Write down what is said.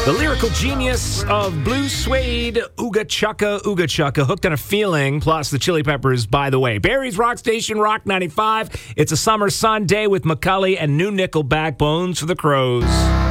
The lyrical genius of Blue Suede, Ooga Chaka, Hooked on a Feeling, plus the Chili Peppers, By the Way. Barry's Rock Station, Rock 95. It's a summer sun day with McCulley and new Nickelback, Bones for the Crows.